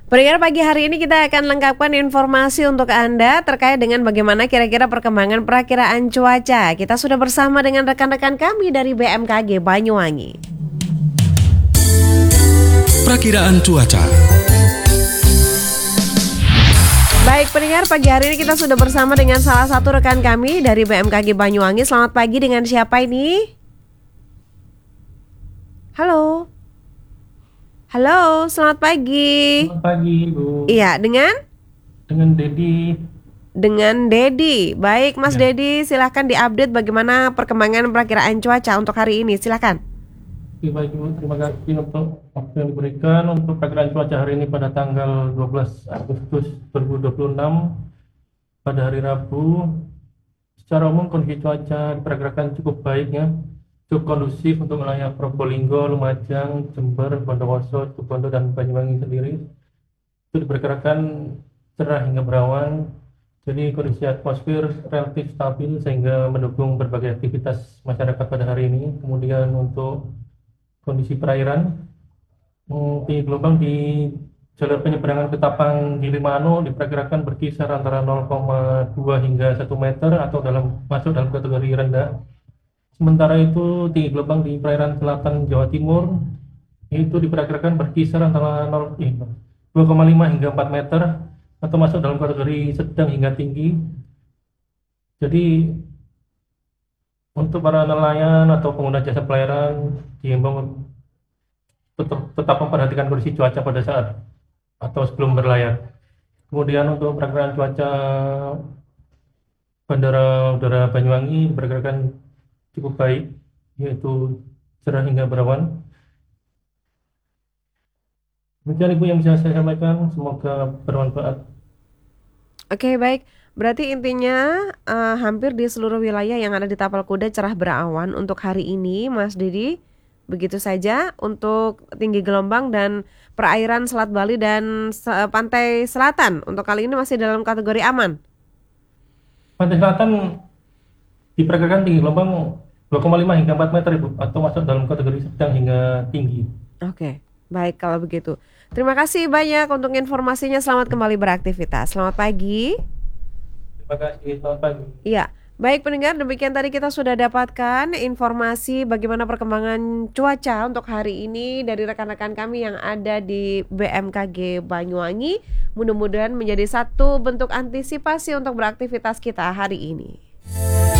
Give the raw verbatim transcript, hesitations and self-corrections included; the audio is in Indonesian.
Pendengar, pagi hari ini kita akan lengkapkan informasi untuk Anda terkait dengan bagaimana kira-kira perkembangan perakiraan cuaca. Kita sudah bersama dengan rekan-rekan kami dari B M K G Banyuwangi. Perakiraan cuaca. Baik pendengar, pagi hari ini kita sudah bersama dengan salah satu rekan kami dari B M K G Banyuwangi. Selamat pagi, dengan siapa ini? Halo. Halo, selamat pagi. Selamat pagi, Bu. Iya, dengan? Dengan Dedi. Dengan Dedi. Baik, Mas Ya. Dedi, silahkan diupdate bagaimana perkembangan perakiraan cuaca untuk hari ini. Silahkan. Oke, baik, Bu. Terima kasih untuk waktu yang diberikan untuk perakiraan cuaca hari ini pada tanggal dua belas Agustus dua ribu dua puluh enam pada hari Rabu. Secara umum kondisi cuaca diperkirakan cukup baik ya. Cukup kondusif untuk wilayah Probolinggo, Lumajang, Jember, Bondowoso, Situbondo, dan Banyuwangi sendiri. Itu diperkirakan cerah hingga berawan. Jadi kondisi atmosfer relatif stabil sehingga mendukung berbagai aktivitas masyarakat pada hari ini. Kemudian untuk kondisi perairan, tinggi gelombang di jalur penyeberangan Ketapang Gilimanuk diperkirakan berkisar antara nol koma dua hingga satu meter atau dalam masuk dalam kategori rendah. Sementara itu tinggi gelombang di perairan selatan Jawa Timur itu diperkirakan berkisar antara dua koma lima hingga empat meter atau masuk dalam kategori sedang hingga tinggi. Jadi untuk para nelayan atau pengguna jasa pelayaran diimbau tetap, tetap memperhatikan kondisi cuaca pada saat atau sebelum berlayar. Kemudian untuk perakiraan cuaca Bandara Udara Banyuwangi diperkirakan cukup baik, yaitu cerah hingga berawan. Demikian Ibu yang bisa saya sampaikan, semoga bermanfaat. Oke, baik. Berarti intinya uh, hampir di seluruh wilayah yang ada di Tapal Kuda cerah berawan untuk hari ini, Mas Dedi. Begitu saja untuk tinggi gelombang dan perairan Selat Bali dan se- pantai selatan untuk kali ini masih dalam kategori aman. Pantai Selatan diperkirakan tinggi gelombang dua koma lima hingga empat meter Ibu, atau masuk dalam kategori sedang hingga tinggi. Oke, baik kalau begitu. Terima kasih banyak untuk informasinya. Selamat kembali beraktivitas. Selamat pagi. Terima kasih, selamat pagi. Iya, baik pendengar, demikian tadi kita sudah dapatkan informasi bagaimana perkembangan cuaca untuk hari ini dari rekan-rekan kami yang ada di B M K G Banyuwangi. Mudah-mudahan menjadi satu bentuk antisipasi untuk beraktivitas kita hari ini.